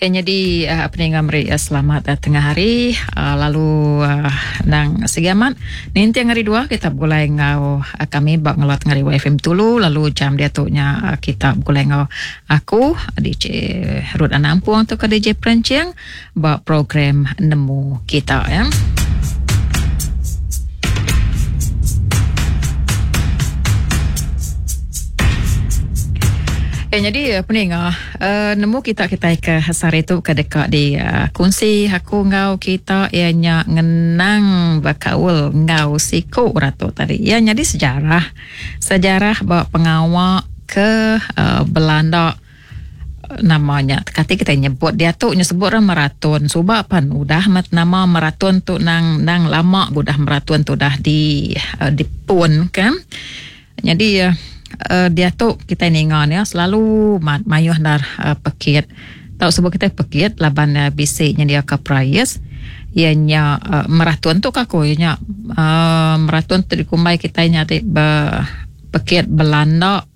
Jadi pendengar selamat tengah hari lalu nang segamat nanti hari 2 kita mulai ngau kami bak ngelat ngari YFM Tulu lalu jam dia tu nya kita mulai ngau aku DJ Ruth Anampuang tu ke DJ Perencing bak program nemu kita ya. Jadi pendengar nemu kita ke hasar itu ke dekat di kunci aku ngau kita ianya ngenang bakaul ngau siku ratu tadi ya. Jadi sejarah bawa pengawal ke Belanda namanya kati kita nyebut dia tu nyebut maraton sebab pan udah nama maraton tu nang lama udah maraton tu dah di pun kan. Jadi dia tu kita ningan ya selalu mayuh dar pekit tahu sebab kita pekit laban bisiknya dia ke price ianya maraton tu kako ianya maraton tu dikumai kita nyati pekit Belanda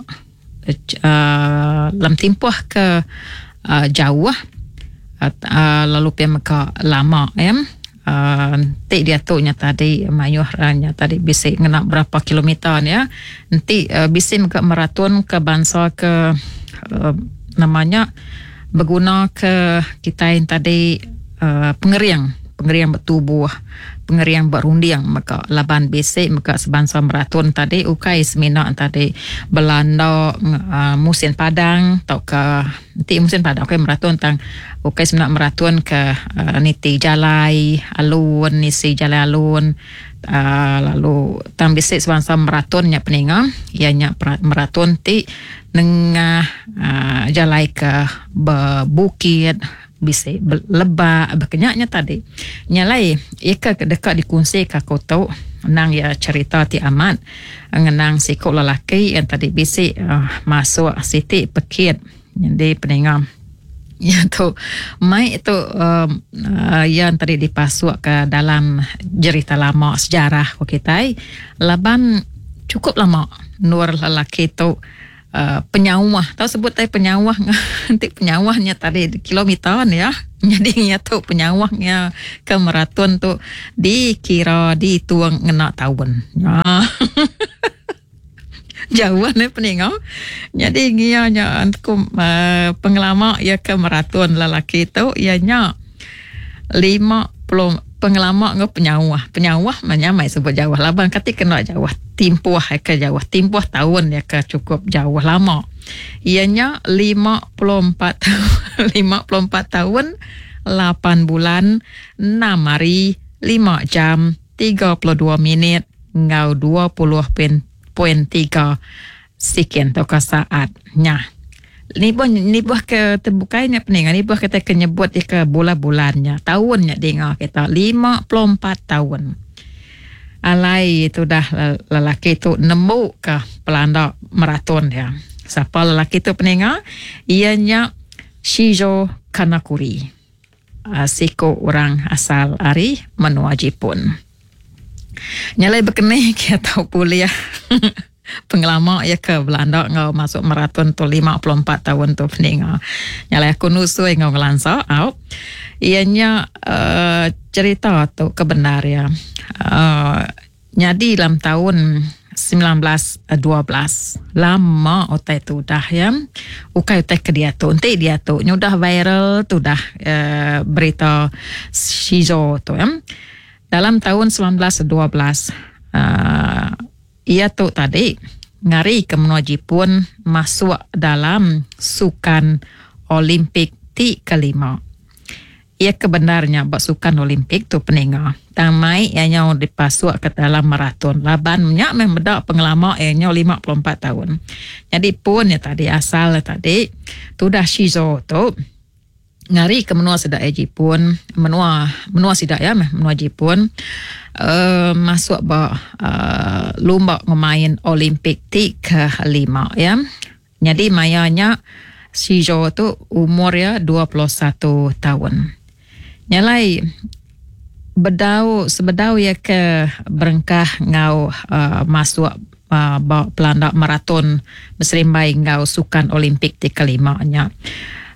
lam timpuh ke jauh lalu pia maka lama ya. Nanti dia tu nya tadi mayuh nya tadi bisik ngena berapa kilometer ya. Nanti bisik ke maraton ke bangsa ke namanya berguna ke kita yang tadi pengeriang bertubuh, pengeriang berundiang maka laban bisik maka sebangsa maraton tadi ukai semina tadi Belanda musim padang atau ke nanti musim padang ukai maraton tang ukai semina maraton ke niti jalai alun nisi jalai alun lalu tang bisik sebangsa maratonnya peninga ianya maraton ti nengah jalai ke bukit bisa lebak berkenyaknya tadi nyalai ika dekat dikunci ka kau tahu nang ya cerita ti amat ngenang si kau lelaki yang tadi bisa masuk siti pekit jadi pendengar ya tu mai itu yang tadi dipasuk ke dalam cerita lama sejarah ko kita laban cukup lama nur lelaki tu penyawah tahu sebut tadi penyawah nanti penyawahnya tadi kilometeran ya jadi nya tu penyawahnya ke maraton tu dikira dituang ngena tahun ya. Jauh ni peningau jadi nya antum pengalaman ya ke maraton lelaki tu ianya 50 pengalaman ngau penyawah menyamai sebut jauh laban kati kena jauh timpuh tahun ya ke cukup jauh lama ianya 54 tahun 8 bulan 6 hari 5 jam 32 minit ngau 20.3 sekian atau saatnya. Ni buah ke terbukainya peningan ni buah kita kenyebut ke bulan-bulannya tahunnya dengar kita 54 tahun alai itu dah lelaki itu nemu ke Belanda maraton ya. Siapa lelaki itu peningan ianya Shijo Kanakuri siko orang asal ari menua Jepun nyalai berkenai kita tahu kuliah pengalaman ya ke Belanda ngau masuk maraton tu 54 tahun tu peninga nyalai aku nusui ngau ngelansa out ianya cerita tu kebenar ya jadi dalam tahun 1912 lama otai tu dah ya ukai otai ke dia tu nanti dia tu udah viral tu dah berita Shizo tu ya dalam tahun 1912 ia tu tadi ngari ke menua Jepun masuk dalam sukan Olimpik ti kelima. Ia kebenarnya sukan Olimpik tu peninga. Tamai ianya dipasuk ke dalam maraton. Labannya membedak pengalaman ianya 54 tahun. Jadi pun ya tadi asal tadi tu dah Shizo tu ngari ke menua sedak Jepun menua sedak ya menua Jepun masuk lomba ngemain Olimpik ti ke-5 ya. Jadi mayanya Shijo tu umur ya 21 tahun. Nyalai sebedau ya ke berengkah ngau masuk Belanda maraton berserimbai ngau sukan Olimpik ti ke-5 nya.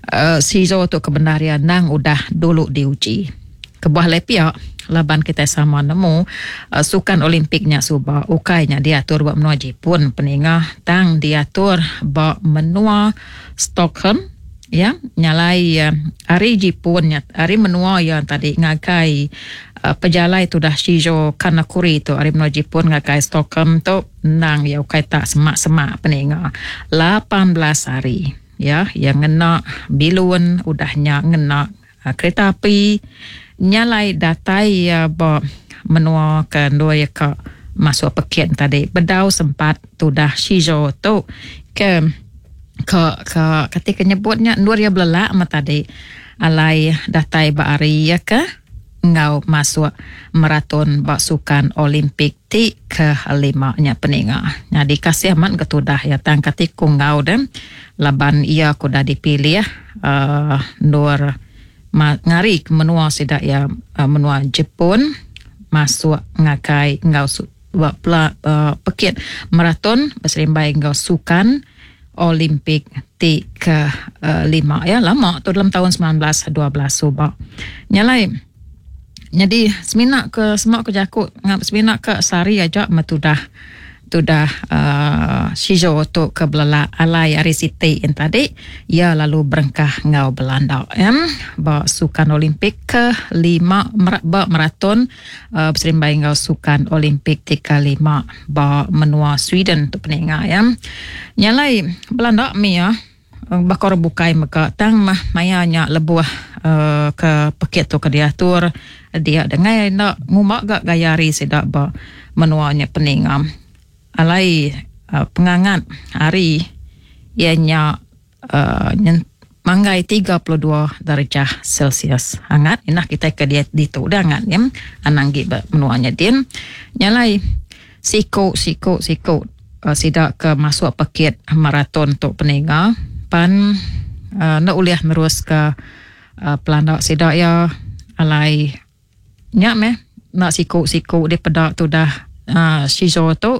Sizo tu kebenaran nang udah dulu diuji. Kebuah lepia laban kita sama nemu sukan olimpiknya suba ukainya diatur buat menua Jepun peningah tang diatur buat menua Stockholm ya nyalai hari Jepun hari menua yang tadi ngakai pejalai tu dah Shijo Kanakuri tu hari menua Jepun ngakai Stockholm tu nang ya ukai tak semak-semak peningah 18 hari ya yang ngena bilun udahnya ngena kereta api nyalai datai ba menua ke dua ka masuk pekit tadi bedau sempat tu dah Shijo tu ke ketika nyebutnya nur ya belak mata tadi alai datai ba ari ya ke ngau masuk maraton basukan olimpik ti ke 5-nya peninga nya dikasih aman ketudah ya tang katiku ngau dan laban ia kuda dipilih nur ngari ke menua sidak ya menua Jepun masuk ngakai ngau pekit maraton berserimbai ngau sukan olimpik ti ke 5 ya lama tu dalam tahun 1912 subak nyalai jadi seminak ke semak ke jakut ngap seminak ke sari aja metudah Shijo tu ke belala alai arisiti yang tadi ia lalu berengkah ngau Belanda ba sukan olimpik ke 5 ba maraton berserimbai ngau sukan olimpik ti ke 5 ba menua Sweden tu peninga ya nyalai Belanda mi ya bakor bukai maka tang mayanya lebuah ke pekit tu ke diatur dia dengai nak ngumak gak gayari sedak ba menuanya peninga alai pengangat hari ianya manggai 32 darjah Celsius hangat inah kita ke dia ditu dangan ya ananggi menuanya din nyalai siko sidak ke masuk pekit maraton tu peninga pan nak uliah terus ke pelanda sidak ya alai nyak meh nak siko di pedak tu dah Shijo tu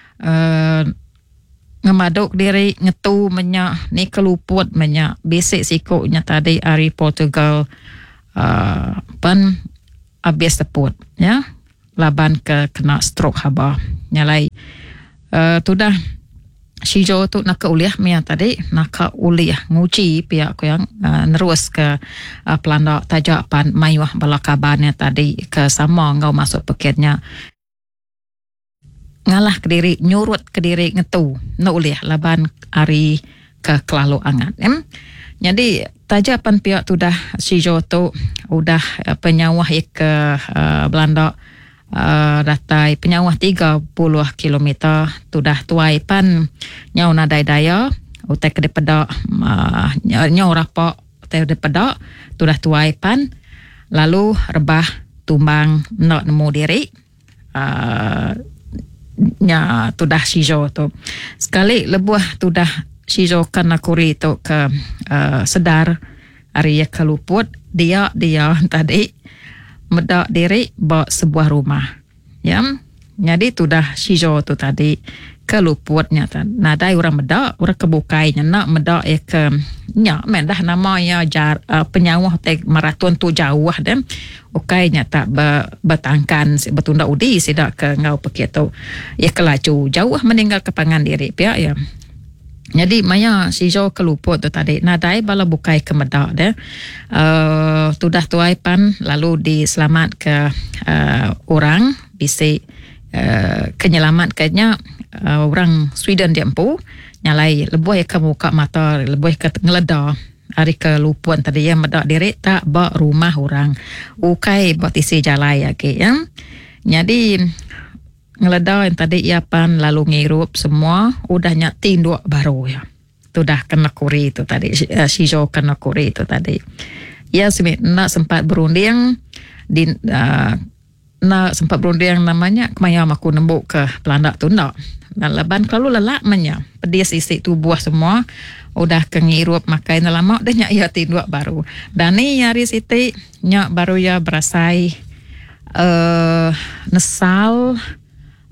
ngemaduk diri ngetu menyak ni keluput menyak basic sikonya tadi dari Portugal pan habis teput ya laban ke kena stroke haba nyalai tu dah Shijo tu nak uliah mia tadi nak uliah nguci pihak ku yang nerus ke pelanda tajak pan mayuah balakabannya tadi ke sama ngau masuk pekitnya ngalah ke diri nyurut ke diri ngetu nak uliah laban hari ke kelalu angat jadi tajapan pihak tu dah Shijo tu udah penyawah ke Belanda datai penyawah 30 kilometer tu dah tuai pan nyau nadai daya utai ke depada nyau rapak utai depada tu dah tuai pan lalu rebah tumbang nak nemu diri nya tu dah Shijo tu sekali lebuah tu dah Shijo Kanakuri tu ke sedar hari ya keluput dia tadi medak diri bawa sebuah rumah ya jadi tu dah Shijo tu tadi keluputnya nadai orang medak orang kebukainya nak medak ke nya mendah namanya penyawah tek maraton tu jauh dan ukainya tak bertangkan betunda udi sidak ke ngau pekit tu ya kelaju jauh meninggal kepangan diri pihak ya jadi maya Shijo keluput tu tadi nadai bala bukai ke medak deh tu dah tuai pan lalu diselamat ke orang bisi kenyelamatkannya orang Sweden dia empu nyalai lebuh ke muka mata lebuh ke ngeleda hari ke lupuan tadi yang medak diri tak bak rumah orang ukai bak isi jalai lagi ya jadi ngeleda yang tadi iapan lalu ngirup semua udah nyatin dua baru ya tu dah kena kuri tu tadi Shijo kena kuri tu tadi ya nak sempat berunding di nak sempat berunding namanya kemaya aku nembuk ke Belanda tu nak leban kalau lelak menya pedis isi tubuh semua udah kengirup makai lama dah nyak ya tinduak baru dan ni nyari siti nyak baru ya berasai nesal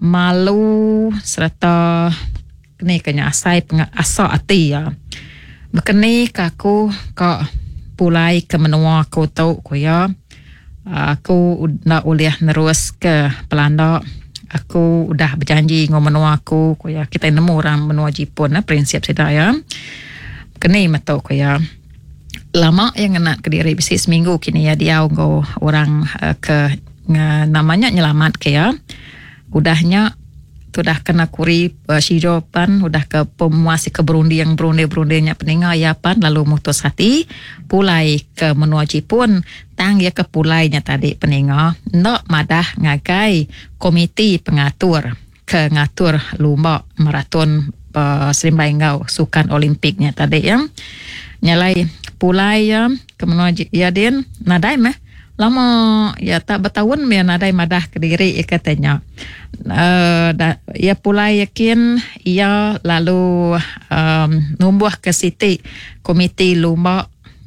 malu serta ni kena asai asa ati ya Bekeni kaku kak pulai ke menua aku tahu ko ya. Aku nak uliah nerus ke Pelanda. Aku udah berjanji dengan menua aku ko ya kita nemu orang menua Jepun prinsip sida ya. Keni matau ko ya. Lama yang nak ke diri bisi seminggu kini ya dia go orang ke namanya nyelamat ke ya. Udahnya sudah kena kuri sijopan, udah ke pemuasi ke Burundi yang Burundi-Burundinya peninga yapan lalu mutus hati pulai ke menua Jepun tang ya ke pulainya tadi peninga nak madah ngagai komiti pengatur ke ngatur lomba maraton Srimbaingau sukan olimpiknya tadi ya nyalai pulai ya ke menua Jadin nadai meh lama ya tak bertahun ya nadai madah ke diri ya katanya ia pulai yakin ia lalu numbuh ke siti komiti lomba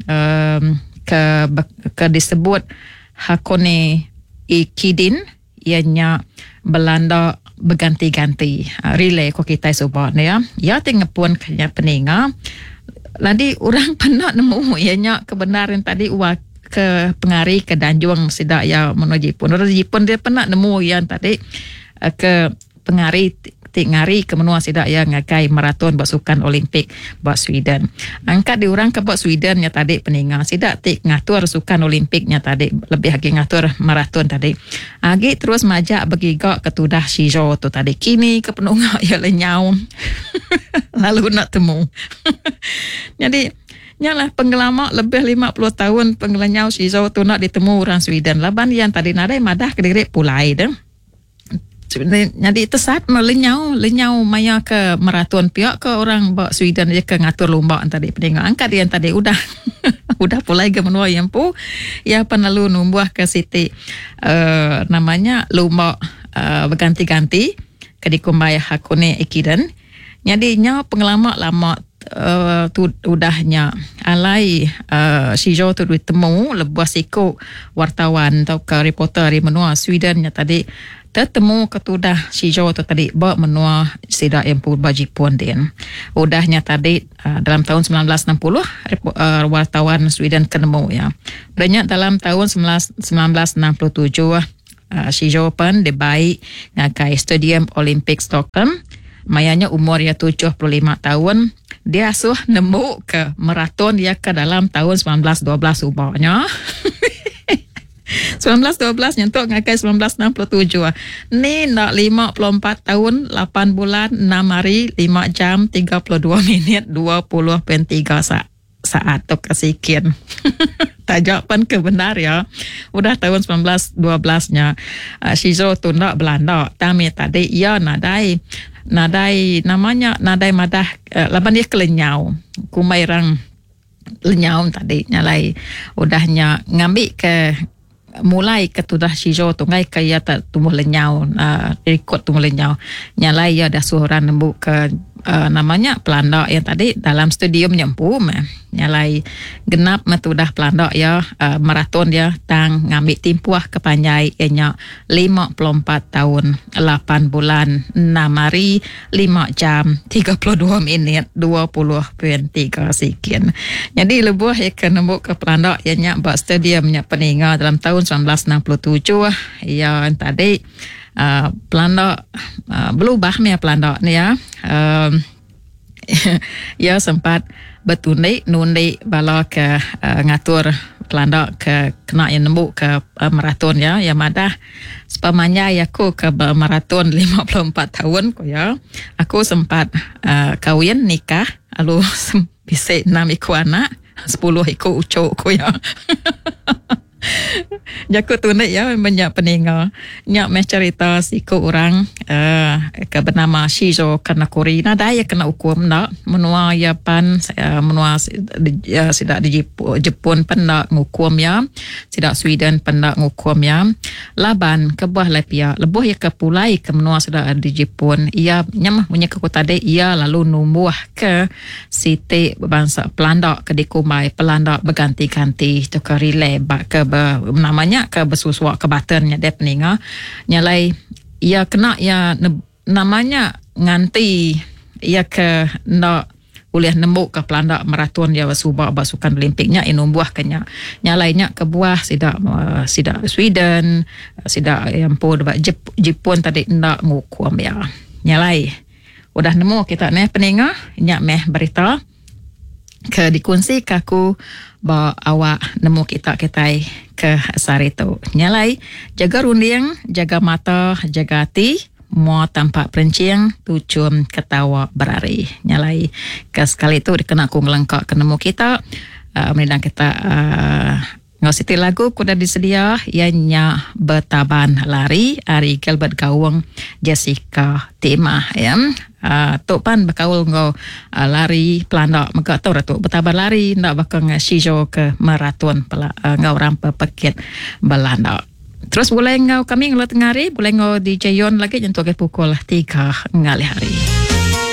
ke disebut Hakone Ikidin ianya Belanda berganti-ganti relay ko kita sobat ya ya tengepun kanya peninga ladi orang pernah nemu ianya kebenaran tadi ke pengari ke Danjuang sidak ya menuju Jepun. Orang Jepun dia pernah nemu yang tadi ke pengari ngari ke menua sidak ya ngagai maraton basukan Olimpik buat Sweden. Angkat di orang ke buat Sweden nya tadi peninga sidak tik ngatur sukan Olimpiknya tadi lebih lagi ngatur maraton tadi. Agi terus majak begigak ketudah Shijo tu tadi kini ke penungak ya lenyau. Lalu nak temu. Jadi nyalah penggelama lebih 50 tahun penggelanyau Shizo tu nak ditemu orang Sweden. Laban yang tadi nadai madah ke diri pulai dah. Jadi tesat melenyau maya ke maraton pihak ke orang bak Sweden je ke ngatur lomba tadi peninggal angkat yang tadi udah udah pulai ke menua yang pu ya pan lalu numbuh ke siti namanya lomba berganti-ganti ke dikumbai Hakone Ikiden. Jadi nya penggelama lama tu udahnya alai Shijo tu ditemu lebuh siku wartawan atau ke reporter di menua Sweden nya tadi tertemu ketudah Shijo tu tadi bawa menua sida yang purba Jepun din udahnya tadi dalam tahun 1960 wartawan Sweden kenemu ya banyak dalam tahun 1967 Shijo pun dibaik ngakai Stadium Olympic Stockholm mayanya umur ya 75 tahun dia asuh nemu ke maraton ya ke dalam tahun 1912 ubahnya 1912 nyentuk ngakai 1967 ni nak 54 tahun 8 bulan 6 hari 5 jam 32 minit 20.3 saat tu kesikian tajapan kebenar ya udah tahun 1912 nya Shizo tu nak Belanda tapi tadi ya nadai namanya nadai madah laban dia kelenyau kumairang lenyau tadi nyalai udahnya ngambil ke mulai ketudah Shijo tu ngai kaya tak tumbuh lenyau rekod tumbuh lenyau nyalai ya dah suara nembuk ke namanya Pelanda yang tadi dalam stadium nyempu nyalai genap metudah Pelanda ya maraton ya tang ngambil timpuah ke panjai ianya 54 tahun 8 bulan 6 hari 5 jam 32 minit 20.3 sekian. Jadi lebuh ya ke nembuk ke Pelanda ianya buat stadiumnya peninga dalam tahun 1967 ya tadi Pelanda berubah ya Pelanda ni ya ya sempat betundi nundi bala ke ngatur Pelanda ke kena yang nembuk ke maraton ya yang madah sepamanya aku ke maraton 54 tahun ko ya aku sempat kahwin nikah lalu bisa 6 ikut anak 10 ikut ucuk ko ya Jakut tunai ya banyak peninga nyak meh cerita siku orang ke bernama Shizo Kanakuri nada ya kena hukum nak menua ya pan menua ya sidak di Jepun pendak ngukum ya sidak Sweden pendak ngukum ya laban ke buah lepia lebuh ya ke pulai ke menua sidak di Jepun ia nyamah punya ke kota de ia lalu numbuh ke siti bangsa Pelanda ke dikumai Pelanda berganti-ganti tu ke relay ke namanya ke bersusua ke batannya dia peninga nyalai ia kena ya namanya nganti ia ke nak boleh nemu ke pelanda maraton ya subak basukan Olimpiknya inumbuah kenya nyalainya ke buah sida Sweden sida yang po Jepun tadi ndak ngukum ya nyalai udah nemu kita ne peningah nyak meh berita ke dikongsi kaku ba awak nemu kita ke sarito nyalai jaga runding jaga mata jaga hati mau tampak perencing tucum ketawa berari nyalai ke sekali itu dikena ku ngelengkak ke nemu kita menidang kita ngositi lagu kuda disedia ianya betaban lari Ari Gilbert Gawang Jessica Tema ya tok pan bakaul ngau lari pelanda maka tau ratu betaban lari ndak bakal ngasijo ke maraton ngau rampa paket Belanda. Terus boleh ngau kami ngelat ngari boleh ngau DJ Yon lagi jentuk ke pukul 3 ngali hari.